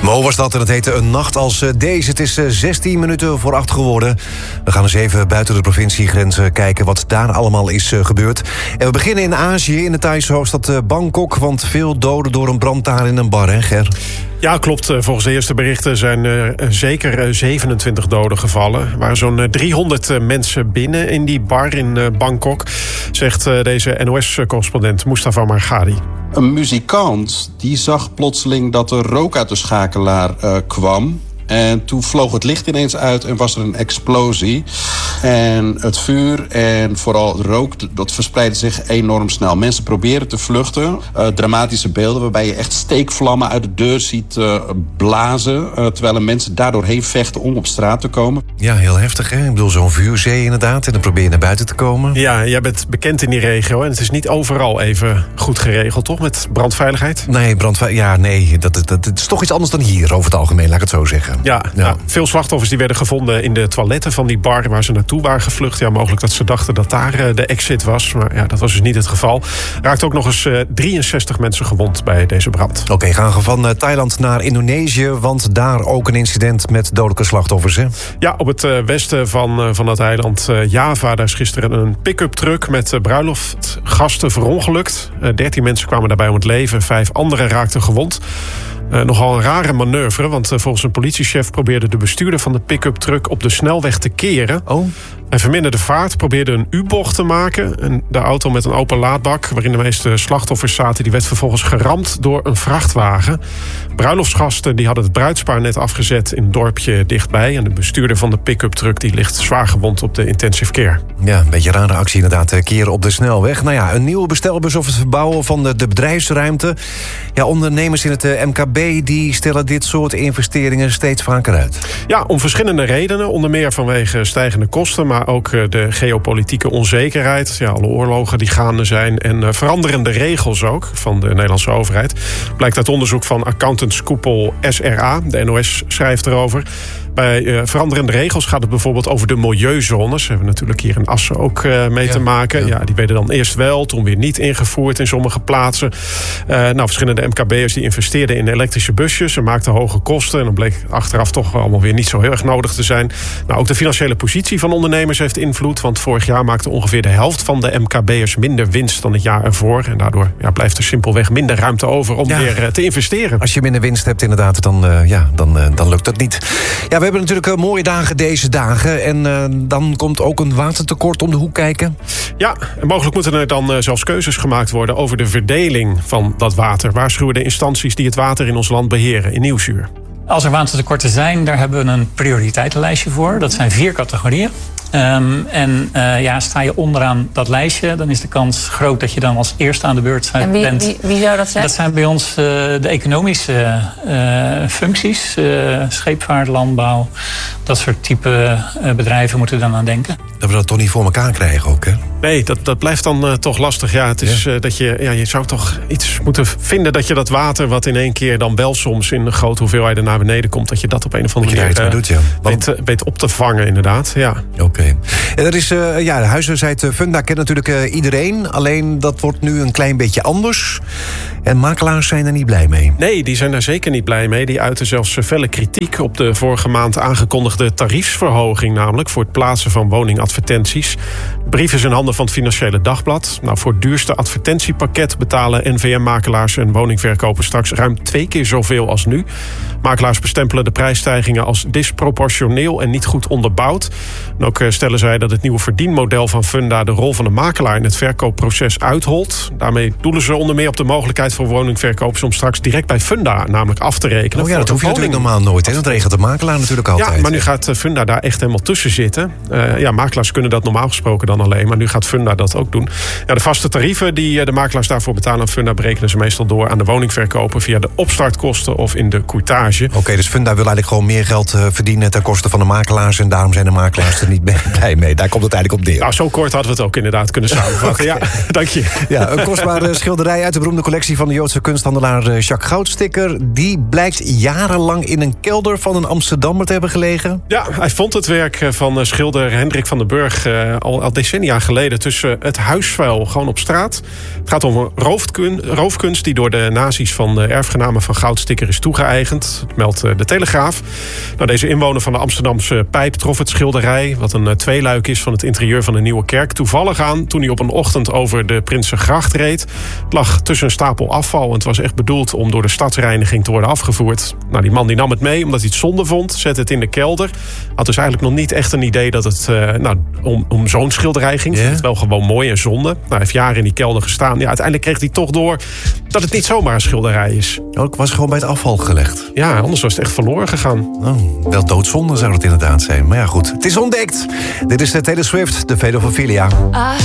Mo was dat en het heette Een Nacht als deze. Het is 16 minuten voor 8 geworden. We gaan eens even buiten de provinciegrenzen kijken wat daar allemaal is gebeurd. En we beginnen in Azië, in de Thaise hoofdstad Bangkok, want veel doden door een brand daar in een bar, hè Ger? Ja, klopt. Volgens de eerste berichten zijn zeker 27 doden gevallen. Er waren zo'n 300 mensen binnen in die bar in Bangkok, zegt deze NOS-correspondent Mustafa Margadi. Een muzikant die zag plotseling dat er rook uit de schakelaar kwam. En toen vloog het licht ineens uit en was er een explosie. En het vuur en vooral rook, dat verspreidde zich enorm snel. Mensen proberen te vluchten. Dramatische beelden waarbij je echt steekvlammen uit de deur ziet blazen. Terwijl er mensen daardoor heen vechten om op straat te komen. Ja, heel heftig, hè? Ik bedoel, zo'n vuurzee inderdaad. En dan probeer je naar buiten te komen. Ja, jij bent bekend in die regio. En het is niet overal even goed geregeld, toch? Met brandveiligheid? Nee, dat is toch iets anders dan hier over het algemeen, laat ik het zo zeggen. Ja. Veel slachtoffers die werden gevonden in de toiletten van die bar waar ze naartoe waren gevlucht. Ja, mogelijk dat ze dachten dat daar de exit was. Maar ja, dat was dus niet het geval. Raakte ook nog eens 63 mensen gewond bij deze brand. Oké, gaan we van Thailand naar Indonesië, want daar ook een incident met dodelijke slachtoffers, hè? Ja, op het westen van dat eiland Java, daar is gisteren een pick-up truck met bruiloftgasten verongelukt. 13 mensen kwamen daarbij om het leven, 5 anderen raakten gewond. Nogal een rare manoeuvre, want volgens een politiechef probeerde de bestuurder van de pick-up truck op de snelweg te keren. Oh. Hij verminderde vaart, probeerde een U-bocht te maken. En de auto met een open laadbak, waarin de meeste slachtoffers zaten, die werd vervolgens geramd door een vrachtwagen. Bruiloftsgasten die hadden het bruidspaar net afgezet in een dorpje dichtbij. En de bestuurder van de pick-up truck die ligt zwaar gewond op de intensive care. Ja, een beetje rare actie inderdaad, keren op de snelweg. Nou ja, een nieuwe bestelbus of het verbouwen van de bedrijfsruimte. Ja, ondernemers in het MKB die stellen dit soort investeringen steeds vaker uit. Ja, om verschillende redenen. Onder meer vanwege stijgende kosten, maar ook de geopolitieke onzekerheid. Ja, alle oorlogen die gaande zijn en veranderende regels ook van de Nederlandse overheid. Blijkt uit onderzoek van accountantskoepel SRA. De NOS schrijft erover. Bij veranderende regels gaat het bijvoorbeeld over de milieuzones. We hebben natuurlijk hier in Assen ook mee te maken. Ja, die werden dan eerst wel, toen weer niet ingevoerd in sommige plaatsen. Verschillende MKB'ers die investeerden in elektrische busjes en maakten hoge kosten. En dan bleek achteraf toch allemaal weer niet zo heel erg nodig te zijn. Nou, ook de financiële positie van ondernemers heeft invloed. Want vorig jaar maakte ongeveer de helft van de MKB'ers minder winst dan het jaar ervoor. En daardoor blijft er simpelweg minder ruimte over om weer te investeren. Als je minder winst hebt inderdaad, dan lukt dat niet. Ja, we hebben natuurlijk mooie dagen deze dagen. En dan komt ook een watertekort om de hoek kijken. Ja, en mogelijk moeten er dan zelfs keuzes gemaakt worden over de verdeling van dat water. Waarschuwen de instanties die het water in ons land beheren in Nieuwsuur. Als er watertekorten zijn, daar hebben we een prioriteitenlijstje voor. Dat zijn 4 categorieën. Sta je onderaan dat lijstje, dan is de kans groot dat je dan als eerste aan de beurt bent. En wie zou dat zijn? Dat zijn bij ons de economische functies. Scheepvaart, landbouw, dat soort type bedrijven moeten dan aan denken. Dat we dat toch niet voor elkaar krijgen ook, hè? Nee, dat blijft dan toch lastig. Ja, het is dat je zou toch iets moeten vinden dat je dat water, wat in één keer dan wel soms in een grote hoeveelheid naar beneden komt, dat je dat op een of andere manier weet op te vangen, inderdaad. Ja. Oké. En er is, de huisartsheid Funda kent natuurlijk iedereen. Alleen dat wordt nu een klein beetje anders. En makelaars zijn er niet blij mee. Nee, die zijn er zeker niet blij mee. Die uiten zelfs felle kritiek op de vorige maand aangekondigde tariefsverhoging, namelijk voor het plaatsen van woningadvertenties. De brief is in handen van het Financiële Dagblad. Nou, voor het duurste advertentiepakket betalen NVM-makelaars en woningverkopers straks ruim 2 keer zoveel als nu. Makelaars bestempelen de prijsstijgingen als disproportioneel en niet goed onderbouwd. En ook stellen zij dat het nieuwe verdienmodel van Funda de rol van de makelaar in het verkoopproces uitholt. Daarmee doelen ze onder meer op de mogelijkheid voor woningverkopers om straks direct bij Funda namelijk af te rekenen. Oh ja, dat hoef je natuurlijk normaal nooit, hè? Dat regelt de makelaar natuurlijk altijd. Ja, maar nu gaat Funda daar echt helemaal tussen zitten. Makelaars kunnen dat normaal gesproken dan alleen, maar nu gaat Funda dat ook doen. Ja, de vaste tarieven die de makelaars daarvoor betalen aan Funda berekenen ze meestal door aan de woningverkoper via de opstartkosten of in de courtage. Oké, dus Funda wil eigenlijk gewoon meer geld verdienen ten koste van de makelaars en daarom zijn de makelaars er niet blij mee. Daar komt het eigenlijk op neer. Nou, zo kort hadden we het ook inderdaad kunnen samenvatten. Ja, dank je. Ja, een kostbare schilderij uit de beroemde collectie van de Joodse kunsthandelaar Jacques Goudsticker. Die blijkt jarenlang in een kelder van een Amsterdammer te hebben gelegen. Ja, hij vond het werk van schilder Hendrik van der Burg al decennia geleden tussen het huisvuil gewoon op straat. Het gaat om een roofkunst die door de nazi's van de erfgenamen van Goudsticker is toegeëigend. Dat meldt de Telegraaf. Nou, deze inwoner van de Amsterdamse Pijp trof het schilderij, wat een tweeluik is van het interieur van een nieuwe kerk, toevallig aan toen hij op een ochtend over de Prinsengracht reed. Het lag tussen een stapel afval en het was echt bedoeld om door de stadsreiniging te worden afgevoerd. Nou, die man die nam het mee omdat hij het zonde vond, zette het in de kelder. Had dus eigenlijk nog niet echt een idee dat het om zo'n schilderij ging. Vond het wel gewoon mooi en zonde. Nou, hij heeft jaren in die kelder gestaan. Ja, uiteindelijk kreeg hij toch door dat het niet zomaar een schilderij is. Ook was gewoon bij het afval gelegd. Ja, anders was het echt verloren gegaan. Oh, wel doodzonde zou het inderdaad zijn. Maar ja, goed. Het is ontdekt. Dit is de Taylor Swift, de Fade of Ophelia.